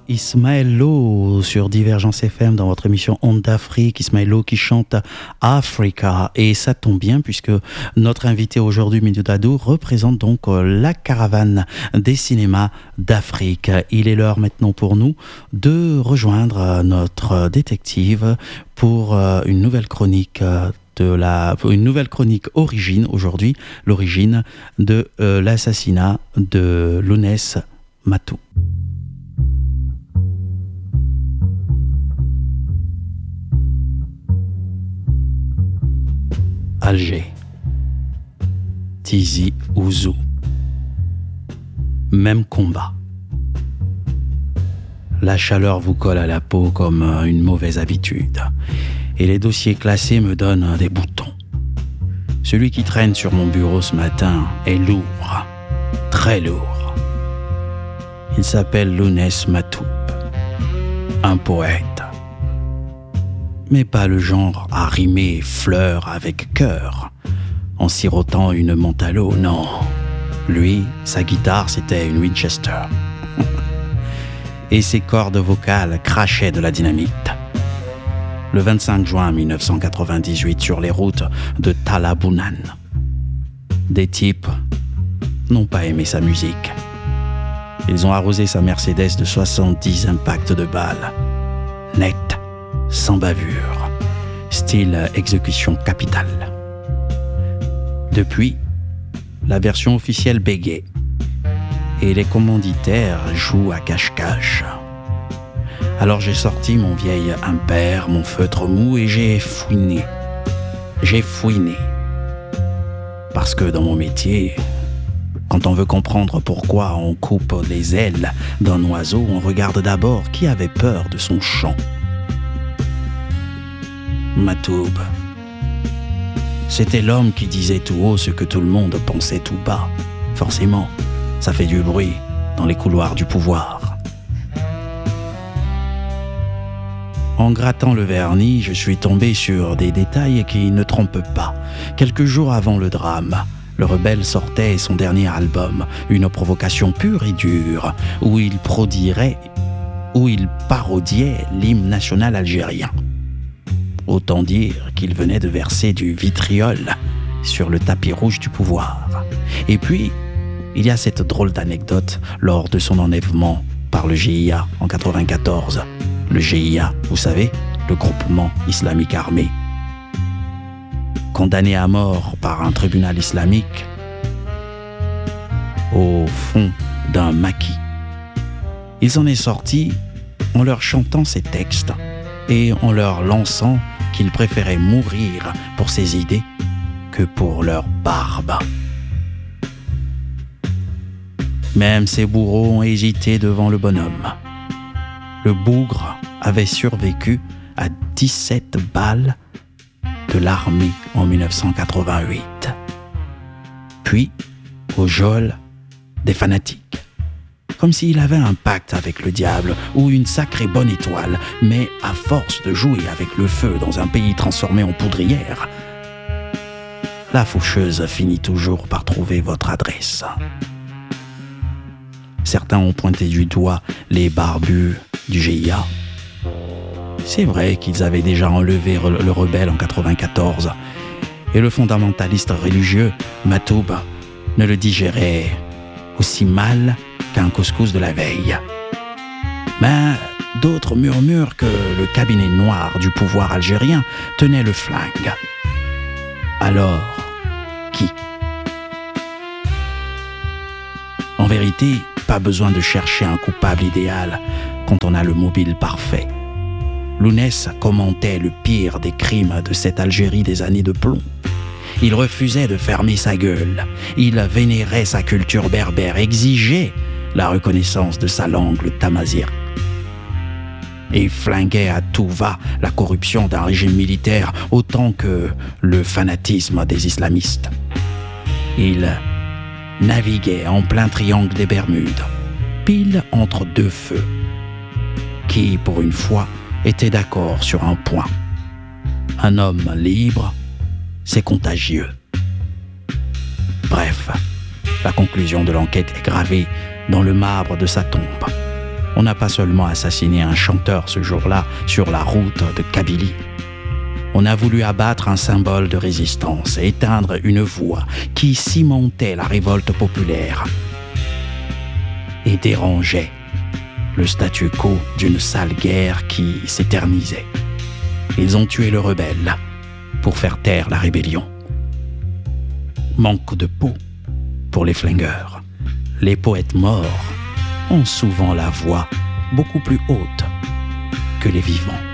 Ismaël Lo sur Divergence FM dans votre émission Onde d'Afrique. Ismaël Lo qui chante Africa. Et ça tombe bien puisque notre invité aujourd'hui, Mido Dadou, représente donc la caravane des cinémas d'Afrique. Il est l'heure maintenant pour nous de rejoindre notre détective pour une nouvelle chronique origine aujourd'hui, l'origine de l'assassinat de Lounès Matou. Alger, Tizi Ouzou, même combat. La chaleur vous colle à la peau comme une mauvaise habitude, et les dossiers classés me donnent des boutons. Celui qui traîne sur mon bureau ce matin est lourd, très lourd. Il s'appelle Lounès Matou, un poète. Mais pas le genre à rimer fleur avec cœur, en sirotant une menthe à l'eau, non. Lui, sa guitare, c'était une Winchester. Et ses cordes vocales crachaient de la dynamite. Le 25 juin 1998, sur les routes de Talabounan, des types n'ont pas aimé sa musique. Ils ont arrosé sa Mercedes de 70 impacts de balles, net, sans bavure, style exécution capitale. Depuis, la version officielle bégaye et les commanditaires jouent à cache-cache. Alors j'ai sorti mon vieil impair, mon feutre mou et j'ai fouiné. Parce que dans mon métier, quand on veut comprendre pourquoi on coupe les ailes d'un oiseau, on regarde d'abord qui avait peur de son chant. Matoub. C'était l'homme qui disait tout haut ce que tout le monde pensait tout bas. Forcément, ça fait du bruit dans les couloirs du pouvoir. En grattant le vernis, je suis tombé sur des détails qui ne trompent pas. Quelques jours avant le drame, le rebelle sortait son dernier album, une provocation pure et dure, où il parodiait l'hymne national algérien. Autant dire qu'il venait de verser du vitriol sur le tapis rouge du pouvoir. Et puis, il y a cette drôle d'anecdote lors de son enlèvement par le GIA en 1994. Le GIA, vous savez, le groupement islamique armé. Condamné à mort par un tribunal islamique au fond d'un maquis. Il s'en est sorti en leur chantant ses textes et en leur lançant qu'ils préféraient mourir pour ses idées que pour leur barbe. Même ses bourreaux ont hésité devant le bonhomme. Le bougre avait survécu à 17 balles de l'armée en 1988. Puis, au geôle des fanatiques. Comme s'il avait un pacte avec le diable ou une sacrée bonne étoile, mais à force de jouer avec le feu dans un pays transformé en poudrière, la faucheuse finit toujours par trouver votre adresse. Certains ont pointé du doigt les barbus du GIA. C'est vrai qu'ils avaient déjà enlevé le rebelle en 1994, et le fondamentaliste religieux, Matoub, ne le digérait aussi mal qu'un couscous de la veille. Mais d'autres murmurent que le cabinet noir du pouvoir algérien tenait le flingue. Alors, qui ? En vérité, pas besoin de chercher un coupable idéal quand on a le mobile parfait. Lounès commentait le pire des crimes de cette Algérie des années de plomb. Il refusait de fermer sa gueule. Il vénérait sa culture berbère, exigeait la reconnaissance de sa langue, le tamazigh. Et flinguait à tout va la corruption d'un régime militaire autant que le fanatisme des islamistes. Il naviguait en plein triangle des Bermudes, pile entre deux feux, qui, pour une fois, étaient d'accord sur un point. Un homme libre, c'est contagieux. Bref, la conclusion de l'enquête est gravée dans le marbre de sa tombe. On n'a pas seulement assassiné un chanteur ce jour-là sur la route de Kabylie. On a voulu abattre un symbole de résistance, éteindre une voix qui cimentait la révolte populaire et dérangeait le statu quo d'une sale guerre qui s'éternisait. Ils ont tué le rebelle pour faire taire la rébellion. Manque de peau pour les flingueurs. Les poètes morts ont souvent la voix beaucoup plus haute que les vivants.